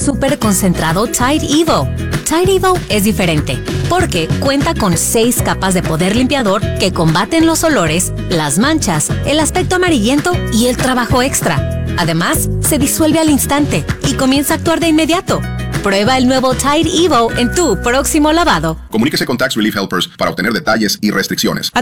súper concentrado Tide Evo. Tide Evo es diferente porque cuenta con 6 capas de poder limpiador que combaten los olores, las manchas, el aspecto amarillento y el trabajo extra. Además, se disuelve al instante y comienza a actuar de inmediato. Prueba el nuevo Tide Evo en tu próximo lavado. Comuníquese con Tax Relief Helpers para obtener detalles y restricciones.